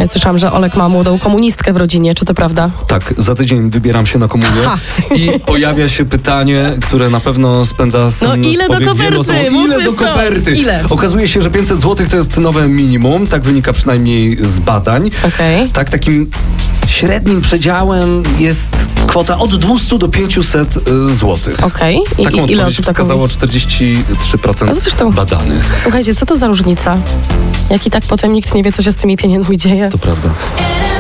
Ja słyszałam, że Olek ma młodą komunistkę w rodzinie. Czy to prawda? Tak, za tydzień wybieram się na komunię i pojawia się pytanie, które na pewno spędza ile do koperty? Ile do koperty? Ile? Okazuje się, że 500 zł to jest nowe minimum, tak wynika przynajmniej z badań. Okej. Tak, takim średnim przedziałem jest kwota od 200 do 500 zł. Okej. Taką Ile odpowiedź osób wskazało 43% zresztą badanych. Słuchajcie, co to za różnica? Jak i tak potem nikt nie wie, co się z tymi pieniędzmi dzieje. To prawda.